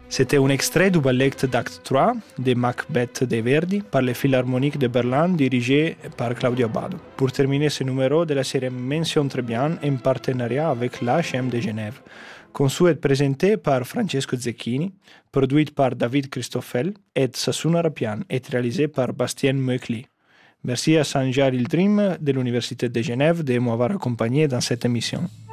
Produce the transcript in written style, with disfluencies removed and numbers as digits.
C'était un extrait du ballet d'Acte 3 de Macbeth de Verdi par les Philharmoniques de Berlin dirigé par Claudio Abbado. Pour terminer ce numéro de la série Mention très bien en partenariat avec l'HM de Genève, conçu et présenté par Francesco Zecchini, produit par David Christoffel et Sassoon Arapian et réalisé par Bastien Meukli. Merci à Sanjar Il Dream de l'Université de Genève de m'avoir accompagné dans cette émission.